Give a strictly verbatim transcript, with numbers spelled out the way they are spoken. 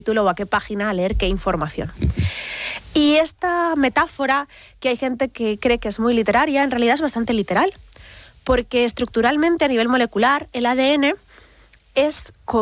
título o a qué página a leer qué información. Y esta metáfora, que hay gente que cree que es muy literaria, en realidad es bastante literal, porque estructuralmente a nivel molecular el A D N es como